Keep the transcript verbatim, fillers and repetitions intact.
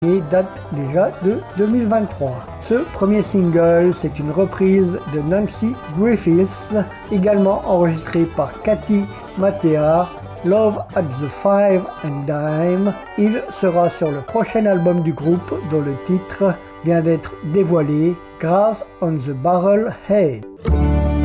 et date déjà de deux mille vingt-trois. Ce premier single, c'est une reprise de Nanci Griffiths, également enregistrée par Cathy Mattea, Love at the Five and Dime. Il sera sur le prochain album du groupe dont le titre vient d'être dévoilé, Grass on the Barrel Head.